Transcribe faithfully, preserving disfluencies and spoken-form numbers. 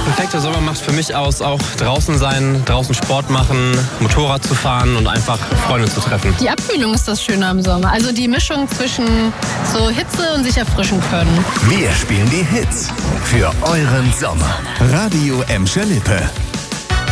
perfekte Sommer macht für mich aus, auch draußen sein, draußen Sport machen, Motorrad zu fahren und einfach Freunde zu treffen. Die Abkühlung ist das Schöne am Sommer. Also die Mischung zwischen so Hitze und sich erfrischen können. Wir spielen die Hits für euren Sommer. Radio Emscher Lippe.